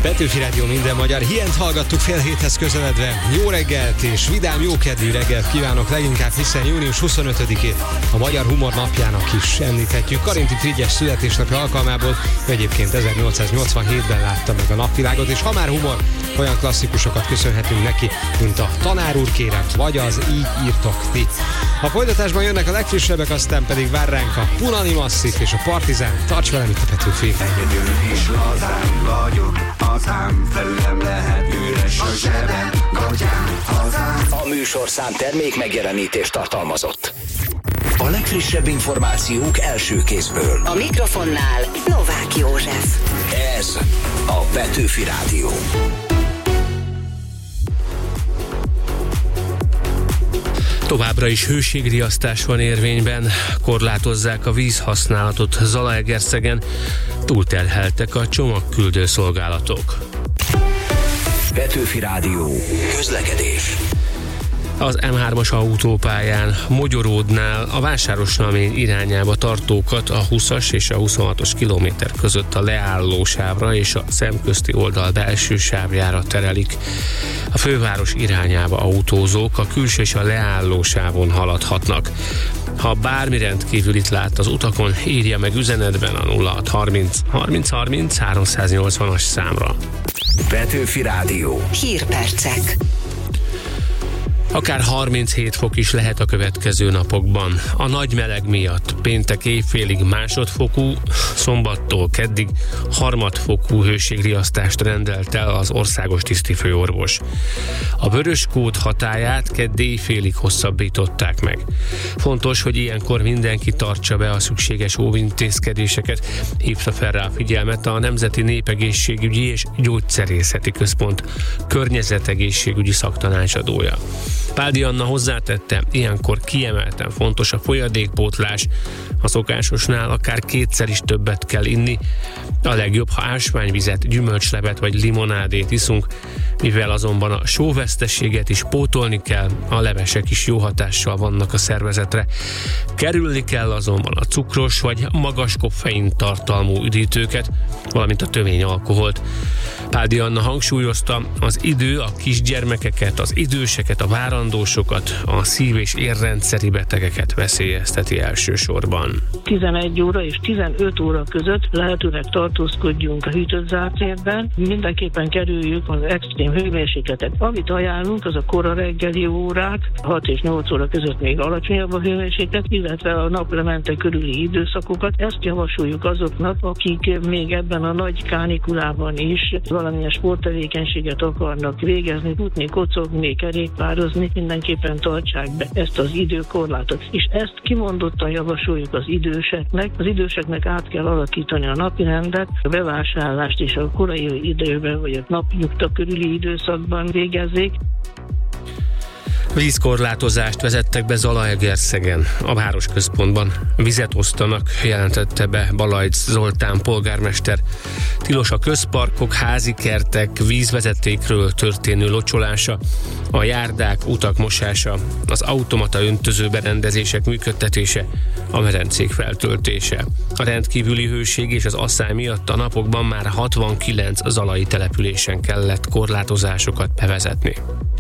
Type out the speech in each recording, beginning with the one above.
Petőfi Rádió minden magyar. Hient hallgattuk fél héthez közeledve. Jó reggelt és vidám, jókedvű reggelt kívánok leginkább, hiszen június 25-ét a Magyar Humor napjának is említhetjük. Karinti Frigyes születésnapja alkalmából, egyébként 1887-ben látta meg a napvilágot, és ha már humor, olyan klasszikusokat köszönhetünk neki, mint a Tanár úr kérem, vagy az Így írtok ti. A folytatásban jönnek a legfrissebbek, aztán pedig vár ránk a Punani Masszív és a Partizán. Tarts velem itt a Petőfi. Egyedül is lazán vagyok, hazám felülem lehet üres a zsebem, gatyám, hazám. A műsorszám termék megjelenítést tartalmazott. A legfrissebb információk első kézből. A mikrofonnál Novák József. Ez a Petőfi Rádió. Továbbra is hőségriasztás van érvényben, korlátozzák a vízhasználatot Zalaegerszegen, túlterheltek a csomagküldő szolgálatok. Petőfi Rádió. Közlekedés. Az M3-as autópályán Mogyoródnál a Vásárosnamény irányába tartókat a 20-as és a 26-os kilométer között a leálló sávra és a szemközti oldal belső sávjára terelik. A főváros irányába autózók a külső és a leálló sávon haladhatnak. Ha bármi rendkívülit lát az utakon, írja meg üzenetben a 0630 30 30 380-as számra. Petőfi Rádió. Hírpercek. Akár 37 fok is lehet a következő napokban. A nagy meleg miatt péntek éjfélig másodfokú, szombattól keddig harmadfokú hőségriasztást rendelt el az országos tisztifőorvos. A vörös kód hatályát kedd éjfélig hosszabbították meg. Fontos, hogy ilyenkor mindenki tartsa be a szükséges óvintézkedéseket, hívta fel rá a figyelmet a Nemzeti Népegészségügyi és Gyógyszerészeti Központ környezetegészségügyi szaktanácsadója. Páldi Anna hozzátette, ilyenkor kiemelten fontos a folyadékpótlás, a szokásosnál akár kétszer is többet kell inni, a legjobb, ha ásványvizet, gyümölcslevet vagy limonádét iszunk, mivel azonban a sóvesztességet is pótolni kell, a levesek is jó hatással vannak a szervezetre. Kerülni kell azonban a cukros vagy magas koffein tartalmú üdítőket, valamint a tömény alkoholt. Páldi Anna hangsúlyozta, az idő a kisgyermekeket, az időseket, a várandósokat, a szív- és érrendszeri betegeket veszélyezteti elsősorban. 11 óra és 15 óra között lehetőleg tartózkodjunk a hűtött zárt térben, mindenképpen kerüljük az extrém hőmérsékletet. Amit ajánlunk, az a kora reggeli órák, 6 és 8 óra között még alacsonyabb a hőmérséklet, illetve a naplemente körüli időszakokat. Ezt javasoljuk azoknak, akik még ebben a nagy kánikulában is valamilyen sporttevékenységet akarnak végezni, futni, kocogni, kerékpározni, mindenképpen tartsák be ezt az időkorlátot. És ezt kimondottan javasoljuk az időseknek. Az időseknek át kell alakítani a napirendet, a bevásárlást is a korai időben, vagy a napnyugta körüli időszakban végezzék. Vízkorlátozást vezettek be Zalaegerszegen, a városközpontban. Vizet osztanak, jelentette be Balajc Zoltán polgármester. Tilos a közparkok, házi kertek, vízvezetékről történő locsolása, a járdák, utak mosása, az automata öntözőberendezések működtetése, a medencék feltöltése. A rendkívüli hőség és az asszály miatt a napokban már 69 zalai településen kellett korlátozásokat bevezetni.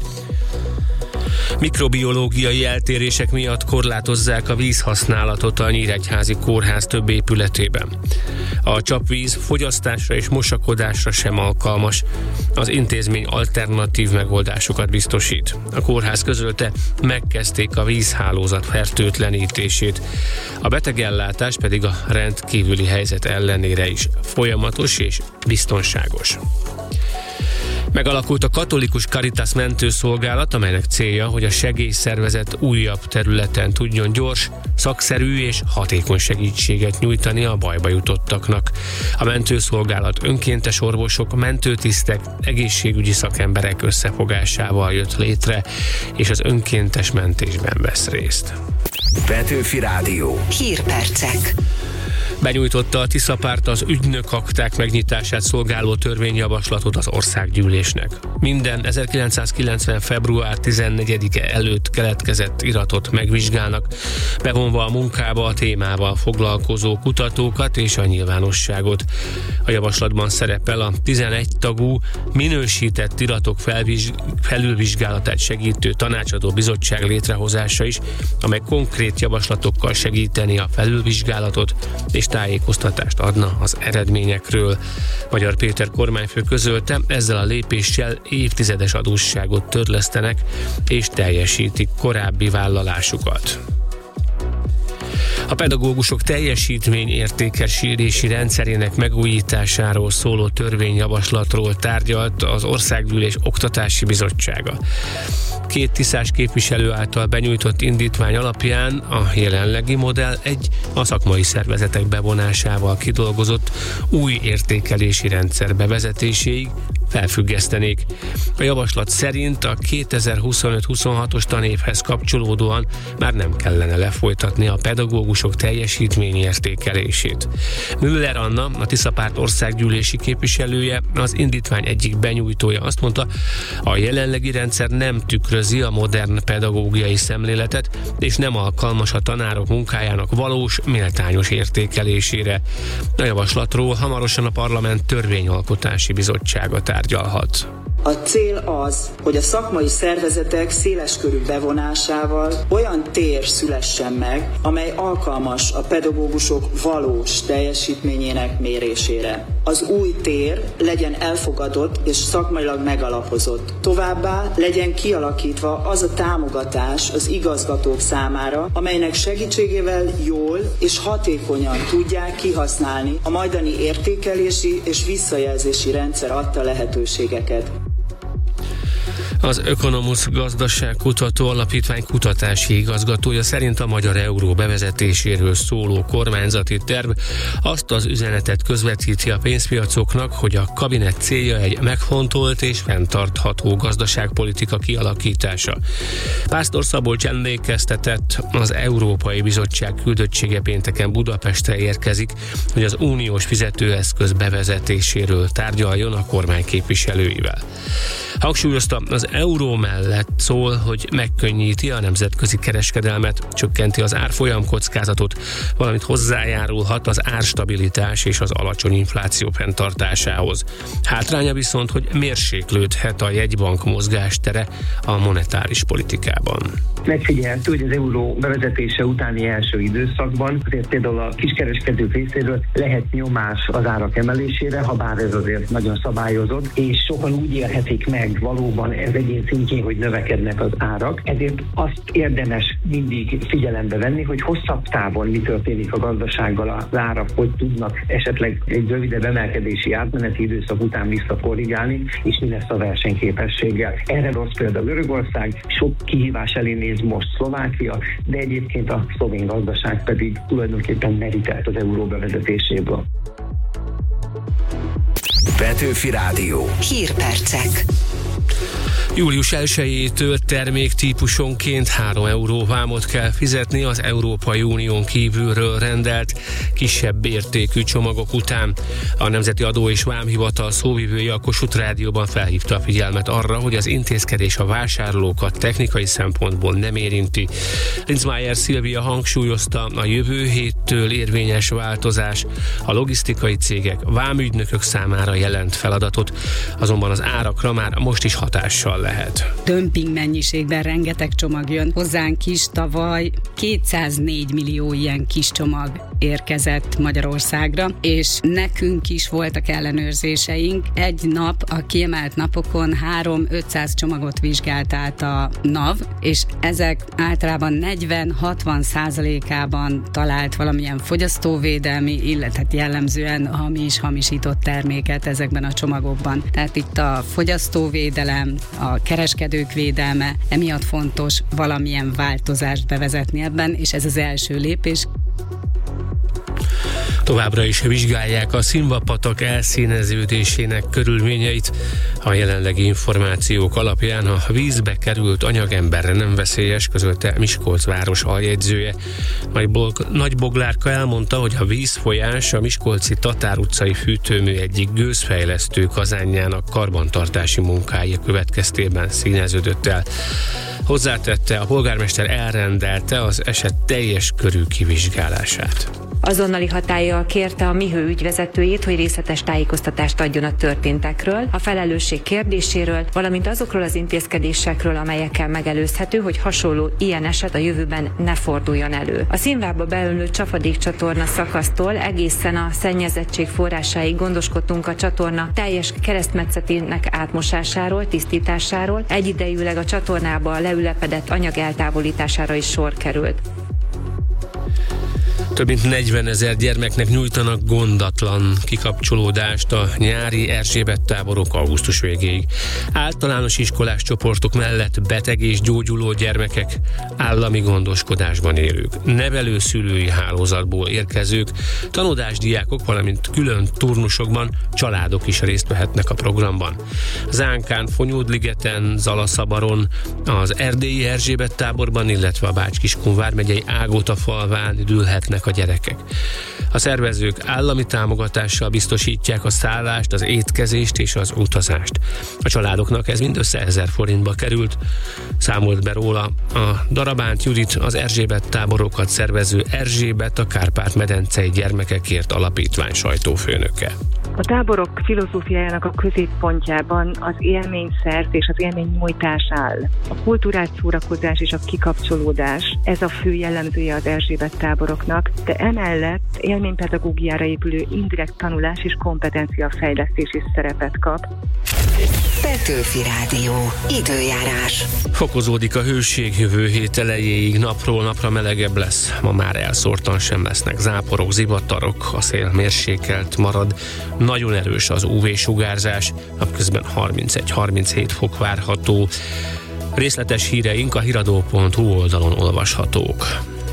Mikrobiológiai eltérések miatt korlátozzák a vízhasználatot a Nyíregyházi Kórház több épületében. A csapvíz fogyasztásra és mosakodásra sem alkalmas. Az intézmény alternatív megoldásokat biztosít. A kórház közölte, megkezdték a vízhálózat fertőtlenítését. A betegellátás pedig a rendkívüli helyzet ellenére is folyamatos és biztonságos. Megalakult a Katolikus Caritas mentőszolgálat, amelynek célja, hogy a segélyszervezet újabb területen tudjon gyors, szakszerű és hatékony segítséget nyújtani a bajba jutottaknak. A mentőszolgálat önkéntes orvosok, mentőtisztek, egészségügyi szakemberek összefogásával jött létre, és az önkéntes mentésben vesz részt. Petőfi Rádió. Hírpercek. Benyújtotta a Tiszapárt az ügynökakták megnyitását szolgáló törvényjavaslatot az országgyűlésnek. Minden 1990. február 14-e előtt keletkezett iratot megvizsgálnak, bevonva a munkába a témával foglalkozó kutatókat és a nyilvánosságot. A javaslatban szerepel a 11 tagú minősített iratok felülvizsgálatát segítő tanácsadó bizottság létrehozása is, amely konkrét javaslatokkal segíteni a felülvizsgálatot és tájékoztatást adna az eredményekről. Magyar Péter kormányfő közölte, ezzel a lépéssel évtizedes adósságot törlesztenek és teljesítik korábbi vállalásukat. A pedagógusok teljesítményértékesítési rendszerének megújításáról szóló törvényjavaslatról tárgyalt az Országgyűlés Oktatási Bizottsága. 2 tiszás képviselő által benyújtott indítvány alapján a jelenlegi modell a szakmai szervezetek bevonásával kidolgozott új értékelési rendszer bevezetéséig felfüggesztenék. A javaslat szerint a 2025-26-os tanévhez kapcsolódóan már nem kellene lefolytatni a pedagógusok teljesítmény értékelését. Müller Anna, a Tiszapárt országgyűlési képviselője, az indítvány egyik benyújtója azt mondta, a jelenlegi rendszer nem tükrözi a modern pedagógiai szemléletet, és nem alkalmas a tanárok munkájának valós, méltányos értékelésére. A javaslatról hamarosan a Parlament Törvényalkotási Bizottsága tárgyalhat. A cél az, hogy a szakmai szervezetek széleskörű bevonásával olyan tér szülessen meg, amely alkalmas a pedagógusok valós teljesítményének mérésére. Az új tér legyen elfogadott és szakmailag megalapozott. Továbbá legyen kialakítva az a támogatás az igazgatók számára, amelynek segítségével jól és hatékonyan tudják kihasználni a majdani értékelési és visszajelzési rendszer adta lehetőségeket. Az Ökonomusz Gazdaságkutató Alapítvány kutatási igazgatója szerint a magyar euró bevezetéséről szóló kormányzati terv azt az üzenetet közvetíti a pénzpiacoknak, hogy a kabinet célja egy megfontolt és fenntartható gazdaságpolitika kialakítása. Pásztor Szabolcs emlékeztetett, az Európai Bizottság küldöttsége pénteken Budapestre érkezik, hogy az uniós fizetőeszköz bevezetéséről tárgyaljon a kormány képviselőivel. Hangsúlyozta, az euró mellett szól, hogy megkönnyíti a nemzetközi kereskedelmet, csökkenti az árfolyam kockázatot, valamint hozzájárulhat az árstabilitás és az alacsony infláció fenntartásához. Hátránya viszont, hogy mérséklődhet a jegybank mozgástere a monetáris politikában. Megfigyelhető, hogy az euró bevezetése utáni első időszakban azért például a kiskereskedők részéről lehet nyomás az árak emelésére, ha bár ez azért nagyon szabályozott, és sokan úgy élhetik meg valóban ez egyén szintjén, hogy növekednek az árak. Ezért azt érdemes mindig figyelembe venni, hogy hosszabb távon mi történik a gazdasággal, az árak hogy tudnak esetleg egy rövidebb emelkedési átmeneti időszak után visszakorrigálni, és mi lesz a versenyképességgel. Erre rossz példa Görögország, sok kihívás elé néz most Szlovákia, de egyébként a szlovén gazdaság pedig tulajdonképpen merített az euró bevezetéséből. Petőfi Rádió. Hírpercek. Július 1-től terméktípusonként 3 euró vámot kell fizetni az Európai Unión kívülről rendelt kisebb értékű csomagok után. A Nemzeti Adó és Vámhivatal szóvivője a Kossuth Rádióban felhívta a figyelmet arra, hogy az intézkedés a vásárlókat technikai szempontból nem érinti. Linzmeier Szilvia hangsúlyozta, a jövő héttől érvényes változás a logisztikai cégek, vámügynökök számára jelent feladatot, azonban az árakra már most is hatással lehet. Dömping mennyiségben rengeteg csomag jön hozzánk is. Tavaly 204 millió ilyen kis csomag érkezett Magyarországra, és nekünk is voltak ellenőrzéseink. Egy nap, a kiemelt napokon 300-500 csomagot vizsgált át a NAV, és ezek általában 40-60%-ában talált valamilyen fogyasztóvédelmi, illetve jellemzően hamisított terméket ezekben a csomagokban. Tehát itt a fogyasztóvédelem, a kereskedők védelme, emiatt fontos valamilyen változást bevezetni ebben, és ez az első lépés. Továbbra is vizsgálják a Szilvapatak elszíneződésének körülményeit. A jelenlegi információk alapján a vízbe került anyag emberre nem veszélyes, közölte Miskolc város aljegyzője. Nagy Boglárka elmondta, hogy a vízfolyás a miskolci Tatár utcai fűtőmű egyik gőzfejlesztő kazánjának karbantartási munkái következtében színeződött el. Hozzátette, a polgármester elrendelte az eset teljes körű kivizsgálását. Azonnali hatállyal kérte a MIHÖ ügyvezetőjét, hogy részletes tájékoztatást adjon a történtekről, a felelősség kérdéséről, valamint azokról az intézkedésekről, amelyekkel megelőzhető, hogy hasonló ilyen eset a jövőben ne forduljon elő. A Színvárba beölő csapadékcsatorna szakasztól egészen a szennyezettség forrásáig gondoskodtunk a csatorna teljes keresztmetszetének átmosásáról, tisztításáról, egyidejűleg a csatornába leülepedett anyag eltávolítására is sor került. Több mint 40 000 gyermeknek nyújtanak gondatlan kikapcsolódást a nyári Erzsébet táborok augusztus végéig. Általános iskolás csoportok mellett beteg és gyógyuló gyermekek, állami gondoskodásban élők, nevelőszülői hálózatból érkezők, tanodásdiákok, valamint külön turnusokban családok is részt vehetnek a programban. Zánkán, Fonyódligeten, Zalaszabaron, az erdélyi Erzsébet táborban, illetve a Bács-Kiskun vármegyei Ágótafalván üdülhetnek a gyerekek. A szervezők állami támogatással biztosítják a szállást, az étkezést és az utazást. A családoknak ez mindössze 1000 forintba került. Számolt be róla a Darabánt Judit, az Erzsébet táborokat szervező Erzsébet a Kárpát-medencei gyermekekért alapítvány sajtófőnöke. A táborok filozófiájának a középpontjában az élményszerz és az élménynyújtás áll. A kulturált szórakozás és a kikapcsolódás, ez a fő jellemzője az Erzsébet táboroknak, de emellett élménypedagógiára épülő indirekt tanulás és kompetenciafejlesztés is szerepet kap. Petőfi Rádió. Időjárás. Fokozódik a hőség, jövő hét elejéig napról napra melegebb lesz. Ma már elszórtan sem lesznek záporok, zivatarok, a szél mérsékelt marad. Nagyon erős az UV-sugárzás, napközben 31-37 fok várható. Részletes híreink a hiradó.hu oldalon olvashatók.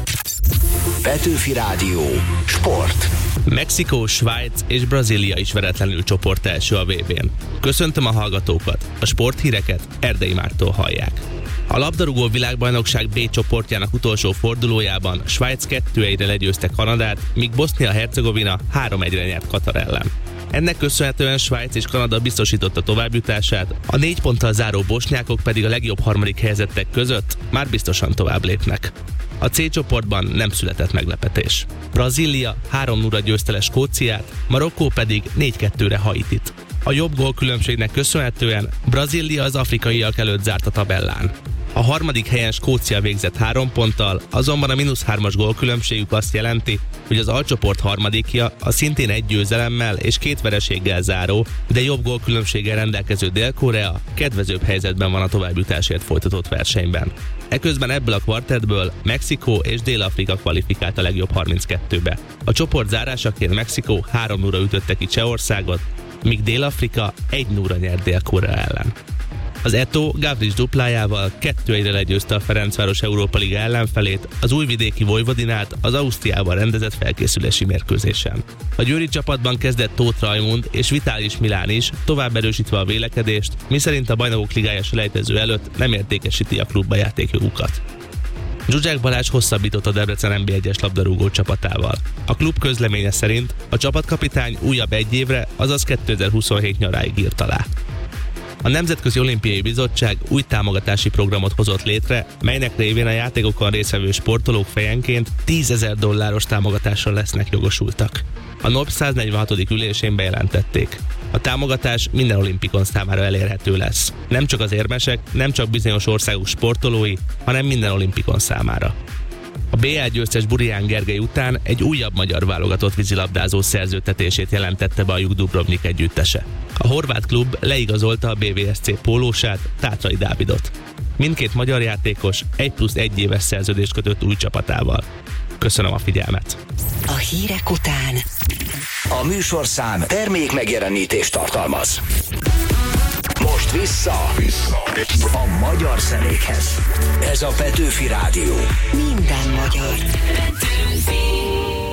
Petőfi Rádió. Sport. Mexikó, Svájc és Brazília is veretlenül csoport első a VB-n. Köszöntöm a hallgatókat, a sporthíreket Erdei Mártól hallják. A labdarúgó világbajnokság B csoportjának utolsó fordulójában Svájc 2-1-re legyőzte Kanadát, míg Bosznia-Hercegovina 3-1-re nyert Katar ellen. Ennek köszönhetően Svájc és Kanada biztosította továbbjutását, a 4 ponttal záró bosnyákok pedig a legjobb harmadik helyezettek között már biztosan tovább lépnek. A C csoportban nem született meglepetés. Brazília 3-0-ra győzte le Skóciát, Marokkó pedig 4-2-re Haitit. A jobb gólkülönbségnek köszönhetően Brazília az afrikaiak előtt zárt a tabellán. A harmadik helyen Skócia végzett 3 ponttal, azonban a -3-as gólkülönbségük azt jelenti, hogy az alcsoport harmadikja a szintén 1 győzelemmel és 2 vereséggel záró, de jobb gólkülönbséggel rendelkező Dél-Korea kedvezőbb helyzetben van a továbbjutásért folytatott versenyben. Eközben ebből a kvartettből Mexikó és Dél-Afrika kvalifikált a legjobb 32-be. A csoport zárásaként Mexikó 3-0-ra ütötte ki Csehországot, míg Dél-Afrika 1-0-ra nyert Dél-Korea ellen. Az Eto Gavrics duplájával 2-1-re legyőzte a Ferencváros Európa Liga ellenfelét, az újvidéki Vojvodinát az Ausztriával rendezett felkészülési mérkőzésen. A győri csapatban kezdett Tóth Rajmund és Vitális Milán is, tovább erősítve a vélekedést, miszerint a Bajnokok Ligája selejtező előtt nem értékesíti a klubba játékjogukat. Zsuzsák Balázs hosszabbított a Debrecen NB1-es labdarúgó csapatával. A klub közleménye szerint a csapatkapitány újabb 1 évre, azaz 2027 nyaráig írt alá. A Nemzetközi Olimpiai Bizottság új támogatási programot hozott létre, melynek révén a játékokon résztvevő sportolók fejenként $10,000 támogatásra lesznek jogosultak. A NOB 146. ülésén bejelentették. A támogatás minden olimpikon számára elérhető lesz. Nem csak az érmesek, nem csak bizonyos országok sportolói, hanem minden olimpikon számára. A BL győztes Burián Gergely után egy újabb magyar válogatott vízilabdázó szerződtetését jelentette be a Juk Dubrovnik együttese. A horvát klub leigazolta a BVSC pólósát, Tátrai Dávidot. Mindkét magyar játékos 1+1 éves szerződést kötött új csapatával. Köszönöm a figyelmet! A hírek után a műsorszám termék megjelenítést tartalmaz. Most vissza a magyar zenékhez. Ez a Petőfi Rádió. Minden magyar. Petőfi.